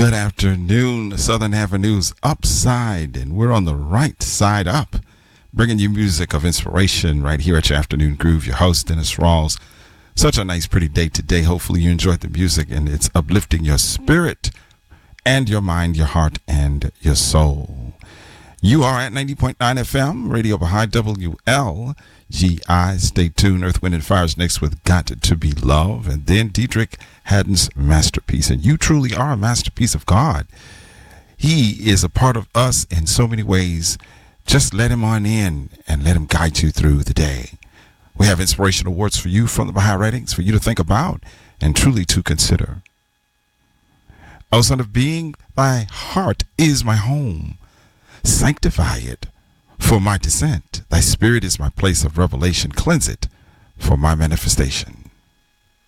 Good afternoon. Southern Avenue's upside, and we're on the right side up, bringing you music of inspiration right here at your Afternoon Groove. Your host, Dennis Rawls. Such a nice, pretty day today. Hopefully you enjoyed the music, and it's uplifting your spirit and your mind, your heart, and your soul. You are at 90.9 FM, Radio Baha'i, WLGI. Stay tuned. Earth, Wind, and Fire's next with Got to Be Love. And then Dietrich Haddon's Masterpiece. And you truly are a masterpiece of God. He is a part of us in so many ways. Just let him on in and let him guide you through the day. We have inspirational words for you from the Baha'i writings for you to think about and truly to consider. O Son of Being, thy heart is my home. Sanctify it for my descent. Thy spirit is my place of revelation. Cleanse it for my manifestation.